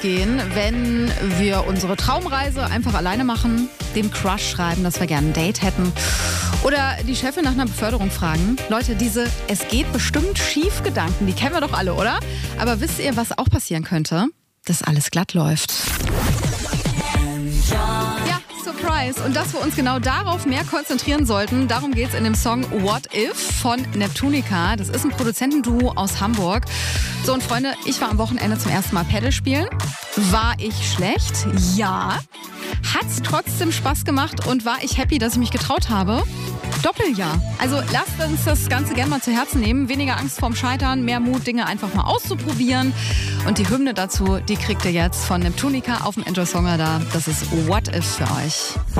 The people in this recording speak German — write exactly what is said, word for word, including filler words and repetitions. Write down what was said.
ausgehen, wenn wir unsere Traumreise einfach alleine machen, dem Crush schreiben, dass wir gerne ein Date hätten oder die Chefin nach einer Beförderung fragen. Leute, diese "es geht bestimmt schief" Gedanken, die kennen wir doch alle, oder? Aber wisst ihr, was auch passieren könnte? Dass alles glatt läuft. Ja, Surprise. Und dass wir uns genau darauf mehr konzentrieren sollten, darum geht's in dem Song What If von Neptunica. Das ist ein Produzentenduo aus Hamburg. So, und Freunde, ich war am Wochenende zum ersten Mal Paddle spielen. War ich schlecht? Ja. Hat's trotzdem Spaß gemacht und war ich happy, dass ich mich getraut habe? Doppeljahr. Also lasst uns das Ganze gerne mal zu Herzen nehmen. Weniger Angst vorm Scheitern, mehr Mut, Dinge einfach mal auszuprobieren. Und die Hymne dazu, die kriegt ihr jetzt von Neptunica auf dem Enjoy Song da. Das ist What If für euch.